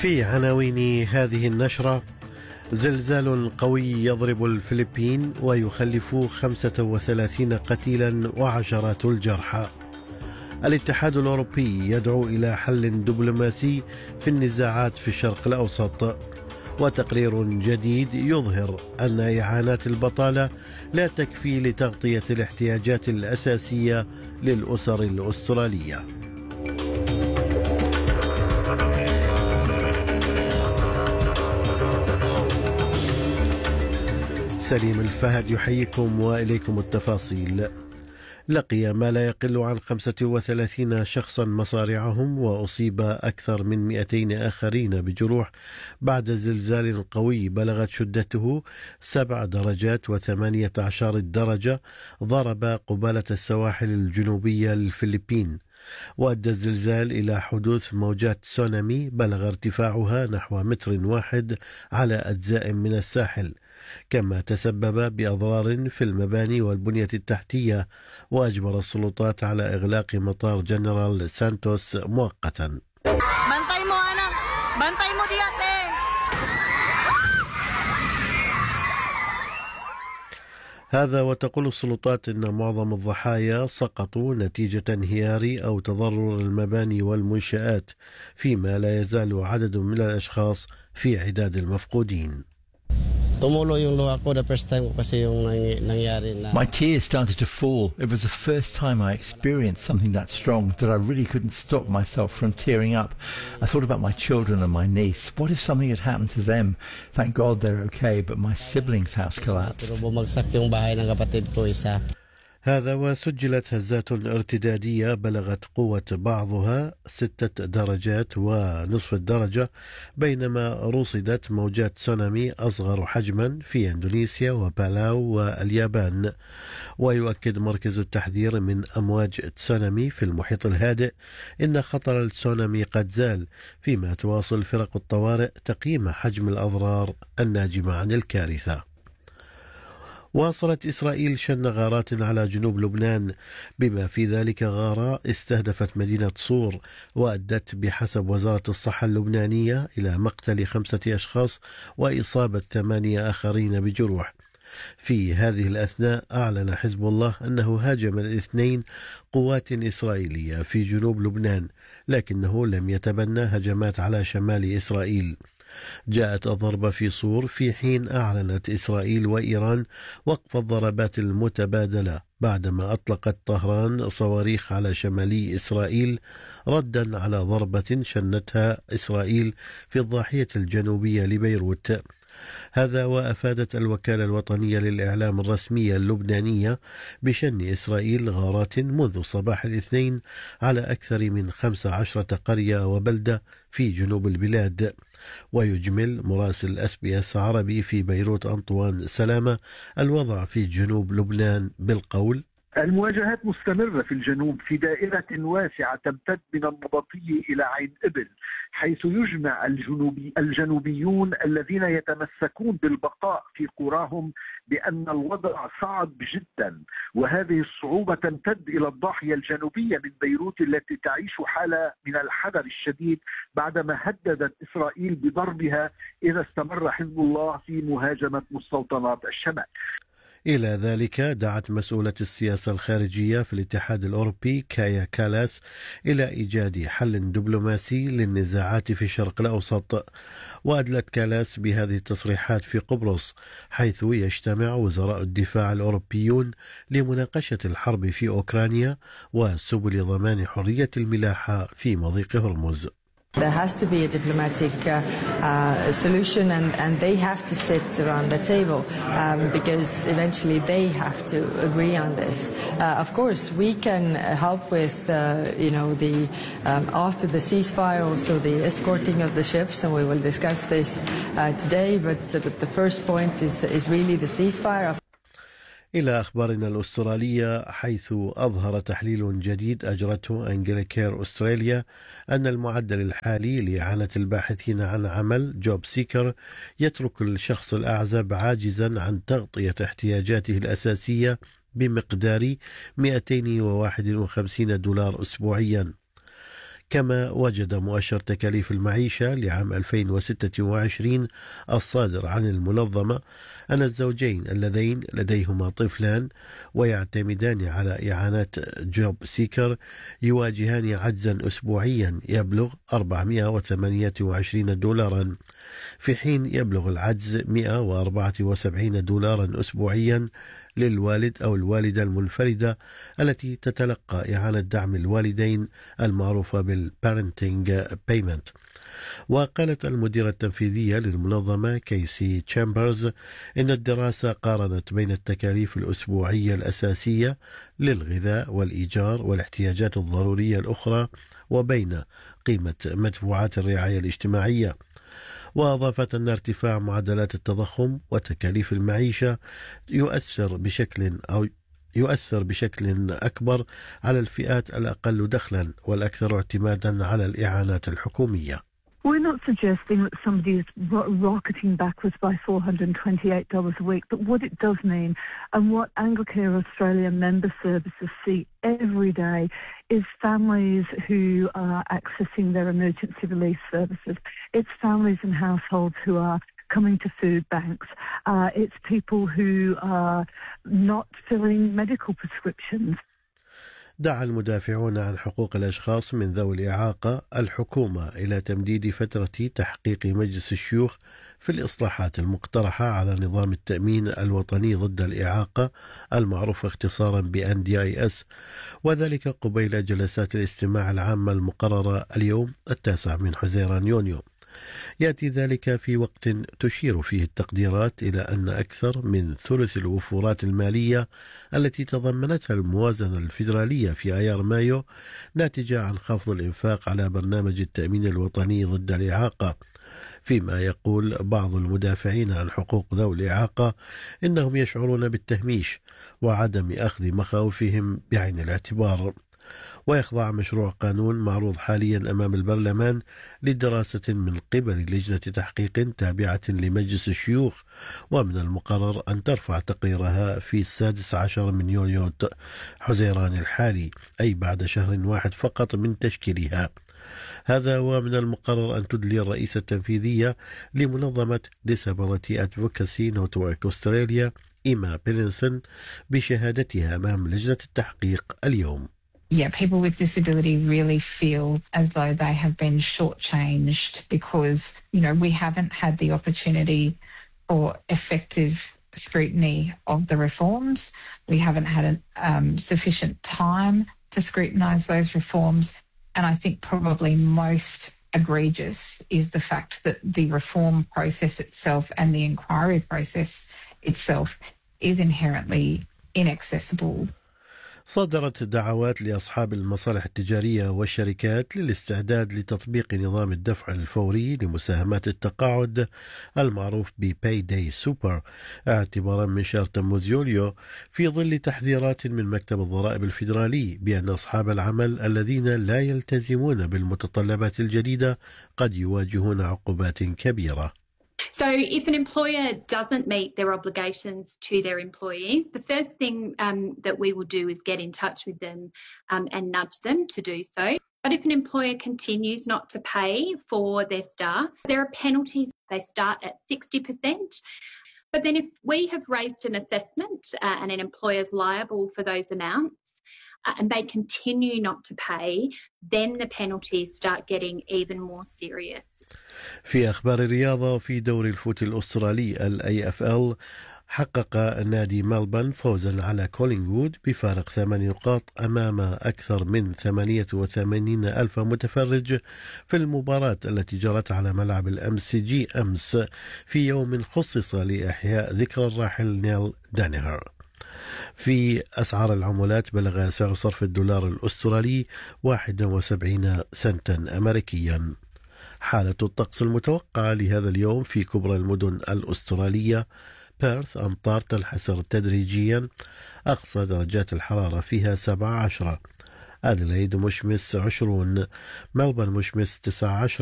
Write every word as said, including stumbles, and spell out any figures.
في عناوين هذه النشرة: زلزال قوي يضرب الفلبين ويخلف خمسة وثلاثين قتيلا وعشرات الجرحى. الاتحاد الأوروبي يدعو إلى حل دبلوماسي في النزاعات في الشرق الأوسط. وتقرير جديد يظهر أن إعانات البطالة لا تكفي لتغطية الاحتياجات الأساسية للأسر الأسترالية. سليم الفهد يحييكم وإليكم التفاصيل. لقي ما لا يقل عن خمسة وثلاثين شخصا مصارعهم، وأصيب أكثر من مئتين آخرين بجروح بعد زلزال قوي بلغت شدته سبع درجات وثمانية عشر درجة ضرب قبالة السواحل الجنوبية للفلبين. وأدى الزلزال إلى حدوث موجات تسونامي بلغ ارتفاعها نحو متر واحد على أجزاء من الساحل، كما تسبب بأضرار في المباني والبنية التحتية، وأجبر السلطات على إغلاق مطار جنرال سانتوس مؤقتا. هذا وتقول السلطات إن معظم الضحايا سقطوا نتيجة انهيار أو تضرر المباني والمنشآت، فيما لا يزال عدد من الأشخاص في عداد المفقودين. My tears started to fall. It was the first time I experienced something that strong that I really couldn't stop myself from tearing up. I thought about my children and my niece. What if something had happened to them? Thank God they're okay, but my siblings' house collapsed. هذا وسجلت هزات ارتدادية بلغت قوة بعضها ستة درجات ونصف الدرجة، بينما رصدت موجات تسونامي أصغر حجما في إندونيسيا وبالاو واليابان. ويؤكد مركز التحذير من أمواج تسونامي في المحيط الهادئ إن خطر التسونامي قد زال، فيما تواصل فرق الطوارئ تقييم حجم الأضرار الناجمة عن الكارثة. واصلت إسرائيل شن غارات على جنوب لبنان، بما في ذلك غارة استهدفت مدينة صور، وأدت بحسب وزارة الصحة اللبنانية إلى مقتل خمسة أشخاص وإصابة ثمانية آخرين بجروح. في هذه الأثناء أعلن حزب الله أنه هاجم الاثنين قوات إسرائيلية في جنوب لبنان، لكنه لم يتبنى هجمات على شمال إسرائيل. جاءت الضربة في صور في حين أعلنت إسرائيل وإيران وقف الضربات المتبادلة بعدما أطلقت طهران صواريخ على شمالي إسرائيل ردا على ضربة شنتها إسرائيل في الضاحية الجنوبية لبيروت. هذا وأفادت الوكالة الوطنية للإعلام الرسمية اللبنانية بشن إسرائيل غارات منذ صباح الاثنين على أكثر من خمس عشرة قرية وبلدة في جنوب البلاد. ويجمل مراسل اس بي اس عربي في بيروت أنطوان سلامة الوضع في جنوب لبنان بالقول: المواجهات مستمرة في الجنوب في دائرة واسعة تمتد من النبطية إلى عين إبل، حيث يجمع الجنوبي الجنوبيون الذين يتمسكون بالبقاء في قراهم بأن الوضع صعب جدا، وهذه الصعوبة تمتد إلى الضاحية الجنوبية من بيروت التي تعيش حالة من الحذر الشديد بعدما هددت إسرائيل بضربها إذا استمر حزب الله في مهاجمة مستوطنات الشمال. إلى ذلك دعت مسؤولة السياسة الخارجية في الاتحاد الأوروبي كايا كالاس إلى إيجاد حل دبلوماسي للنزاعات في الشرق الأوسط. وأدلت كالاس بهذه التصريحات في قبرص، حيث يجتمع وزراء الدفاع الأوروبيون لمناقشة الحرب في أوكرانيا وسبل ضمان حرية الملاحة في مضيق هرمز. There has to be a diplomatic uh, uh, solution, and, and they have to sit around the table um, because eventually they have to agree on this. Uh, of course, we can help with, uh, you know, the um, after the ceasefire, also the escorting of the ships, and we will discuss this uh, today. But, uh, but the first point is is really the ceasefire. إلى أخبارنا الأسترالية، حيث أظهر تحليل جديد أجرته أنجيلا كير أستراليا أن المعدل الحالي لإعانة الباحثين عن عمل جوب سيكر يترك الشخص الأعزب عاجزا عن تغطية احتياجاته الأساسية بمقدار مئتين وواحد وخمسين دولار أسبوعيا. كما وجد مؤشر تكاليف المعيشة لعام ألفين وستة وعشرين الصادر عن المنظمة أن الزوجين اللذين لديهما طفلان ويعتمدان على إعانات جوب سيكر يواجهان عجزا أسبوعيا يبلغ أربعمائة وثمانية وعشرين دولارا، في حين يبلغ العجز مائة وأربعة وسبعين دولارا أسبوعيا للوالد أو الوالدة المنفردة التي تتلقى إعانة دعم الوالدين المعروفة بالبارنتينج بايمنت. وقالت المديرة التنفيذية للمنظمة كيسي تشامبرز إن الدراسة قارنت بين التكاليف الأسبوعية الأساسية للغذاء والإيجار والاحتياجات الضرورية الأخرى وبين قيمة مدفوعات الرعاية الاجتماعية. وأضافت أن ارتفاع معدلات التضخم وتكاليف المعيشة يؤثر بشكل أو يؤثر بشكل أكبر على الفئات الأقل دخلا والأكثر اعتمادا على الإعانات الحكومية. We're not suggesting that somebody is ro- rocketing backwards by four hundred twenty-eight dollars a week, but what it does mean, and what Anglicare Australia member services see every day, is families who are accessing their emergency relief services. It's families and households who are coming to food banks. Uh, it's people who are not filling medical prescriptions. دعا المدافعون عن حقوق الأشخاص من ذوي الإعاقة الحكومة إلى تمديد فترة تحقيق مجلس الشيوخ في الإصلاحات المقترحة على نظام التأمين الوطني ضد الإعاقة المعروف اختصارا ب إن دي آي إس، وذلك قبيل جلسات الاستماع العامة المقررة اليوم التاسع من حزيران يونيو. يأتي ذلك في وقت تشير فيه التقديرات إلى أن أكثر من ثلث الوفورات المالية التي تضمنتها الموازنة الفيدرالية في أيار مايو ناتجة عن خفض الإنفاق على برنامج التأمين الوطني ضد الإعاقة، فيما يقول بعض المدافعين عن حقوق ذوي الإعاقة إنهم يشعرون بالتهميش وعدم أخذ مخاوفهم بعين الاعتبار. ويخضع مشروع قانون معروض حاليا أمام البرلمان لدراسة من قبل لجنة تحقيق تابعة لمجلس الشيوخ، ومن المقرر أن ترفع تقريرها في السادس عشر من يونيو حزيران الحالي، أي بعد شهر واحد فقط من تشكيلها. هذا ومن المقرر أن تدلي الرئيسة التنفيذية لمنظمة Disability Advocacy Network Australia إيما بيلينسون بشهادتها أمام لجنة التحقيق اليوم. Yeah, people with disability really feel as though they have been shortchanged because, you know, we haven't had the opportunity for effective scrutiny of the reforms. We haven't had an, um, sufficient time to scrutinise those reforms. And I think probably most egregious is the fact that the reform process itself and the inquiry process itself is inherently inaccessible. صدرت دعوات لأصحاب المصالح التجارية والشركات للاستعداد لتطبيق نظام الدفع الفوري لمساهمات التقاعد المعروف ب Payday Super اعتبارا من شهر تموز يوليو، في ظل تحذيرات من مكتب الضرائب الفيدرالي بأن أصحاب العمل الذين لا يلتزمون بالمتطلبات الجديدة قد يواجهون عقوبات كبيرة. So if an employer doesn't meet their obligations to their employees, the first thing um, that we will do is get in touch with them um, and nudge them to do so. But if an employer continues not to pay for their staff, there are penalties. They start at sixty percent. But then if we have raised an assessment uh, and an employer is liable for those amounts, Uh, and they continue not to pay, then the penalties start getting even more serious. في أخبار الرياضة، في دوري الفوت الأسترالي ال إيه إف إل حقق نادي ملبن فوزا على كولينغوود بفارق ثمان نقاط أمام أكثر من ثمانية وثمانين ألف متفرج في المباراة التي جرت على ملعب الأم سي جي أمس في يوم خصص لإحياء ذكرى الراحل نيل دانيهر. في أسعار العملات بلغ سعر صرف الدولار الأسترالي واحد وسبعين سنتا أمريكيا. حالة الطقس المتوقعة لهذا اليوم في كبرى المدن الأسترالية: بيرث أمطار تنحسر تدريجيا، أقصى درجات الحرارة فيها سبعة عشر، أديلايد مشمس عشرون، ملبورن مشمس تسعة عشر،